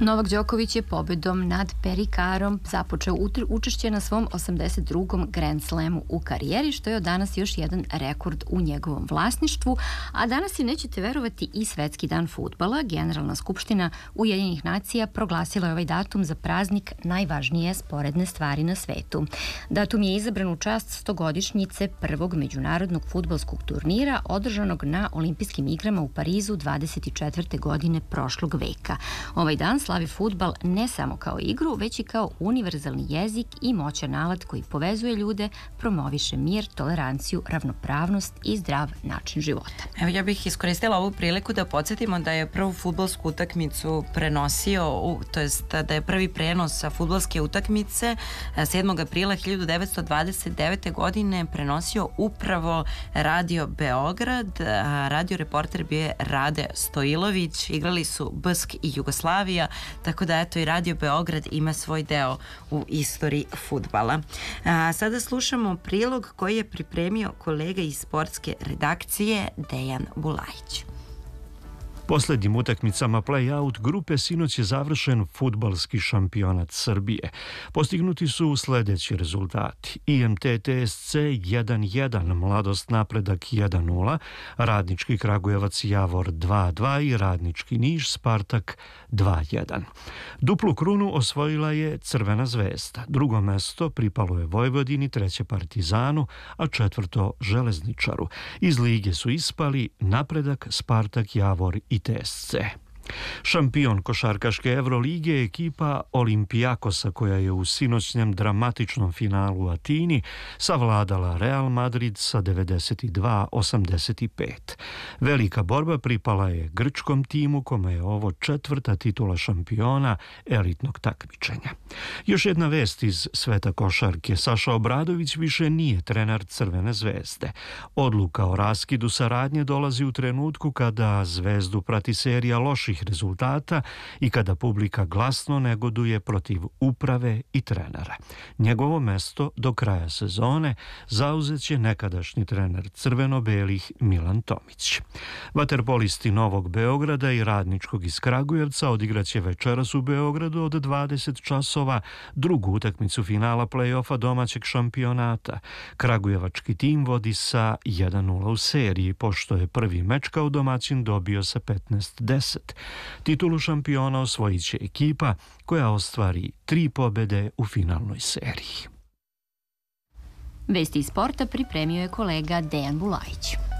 Novak Đoković je pobedom nad Perry Carom započeo učešće na svom 82. Grand Slamu u karijeri, što je od danas još jedan rekord u njegovom vlasništvu. A danas im nećete verovati i Svetski dan fudbala. Generalna skupština Ujedinjenih nacija proglasila je ovaj datum za praznik najvažnije sporedne stvari na svetu. Datum je izabran u čast 100-godišnjice prvog međunarodnog fudbalskog turnira održanog na Olimpijskim igrama u Parizu 24. godine prošlog veka. Ovaj dan slavi fudbal ne samo kao igru, već i kao univerzalni jezik i moćan alat koji povezuje ljude, promoviše mir, toleranciju, ravnopravnost i zdrav način života. Evo, ja bih iskoristila ovu priliku da podsjetimo da je prvu fudbalsku utakmicu prenosio, to jest da je prvi prenos fudbalske utakmice 7. aprila 1929. godine prenosio upravo Radio Beograd. Radio reporter bio je Rade Stojilović, igrali su BSK i Jugoslavija, tako da eto i Radio Beograd ima svoj deo u istoriji fudbala. Sada slušamo prilog koji je pripremio kolega iz sportske redakcije Dejan Bulajić. Posljednjim utakmicama play-out grupe sinoć je završen fudbalski šampionat Srbije. Postignuti su sljedeći rezultati: IMT TSC 1-1, Mladost Napredak 1-0, Radnički Kragujevac Javor 2-2 i Radnički Niš Spartak 2-1. Duplu krunu osvojila je Crvena zvezda. Drugo mesto pripalo je Vojvodini, treće Partizanu, a četvrto Železničaru. Iz lige su ispali Napredak, Spartak, Javor i TSC. Šampion košarkaške Evrolige je ekipa Olimpijakosa, koja je u sinoćnjem dramatičnom finalu u Atini savladala Real Madrid sa 92-85. Velika borba pripala je grčkom timu, kome je ovo četvrta titula šampiona elitnog takmičenja. Još jedna vest iz sveta košarke: Saša Obradović više nije trener Crvene zvezde. Odluka o raskidu saradnje dolazi u trenutku kada Zvezdu prati serija loših rezultata i kada publika glasno negoduje protiv uprave i trenera. Njegovo mesto do kraja sezone zauzet će nekadašnji trener crveno-belih Milan Tomić. Vaterpolisti Novog Beograda i Radničkog iz Kragujevca odigraće večeras u Beogradu od 20 časova drugu utakmicu finala play-offa domaćeg šampionata. Kragujevački tim vodi sa 1-0 u seriji, pošto je prvi meč kao domaćin dobio sa 15-10. Titulu šampiona osvojit će ekipa koja ostvari 3 pobjede u finalnoj seriji. Vesti iz sporta pripremio je kolega Dejan Bulajić.